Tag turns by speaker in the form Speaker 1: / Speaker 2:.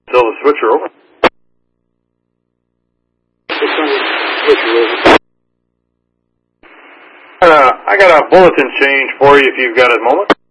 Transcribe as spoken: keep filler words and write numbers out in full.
Speaker 1: Tell the switcher over.
Speaker 2: Switcher over.
Speaker 1: Uh, I got a bulletin change for you if you've got a moment.